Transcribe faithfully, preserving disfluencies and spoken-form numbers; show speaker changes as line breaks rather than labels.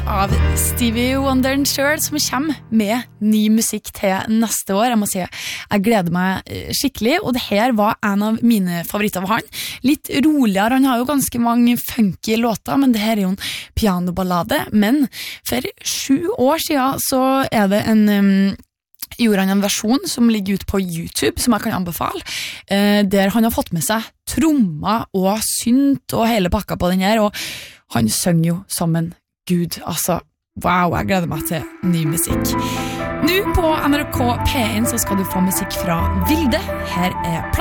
av Stevie Wonder selv, som kommer med ny musikk til neste år. Jeg må si, jeg gleder meg skikkelig, og det her var en av mine favoritter av han. Litt roligere, han har jo ganske mange funky låter, men det her er jo en pianoballade. Men for sju år siden så er det en... Um, gjorde han en versjon som ligger ut på YouTube, som jeg kan anbefale, eh, der han har fått med seg trommer og synt og hele pakka på den her, og han synger jo som en gud. Altså, wow, jeg gleder meg til ny musikk. Nå på N R K P en så skal du få musikk fra Vilde. Her er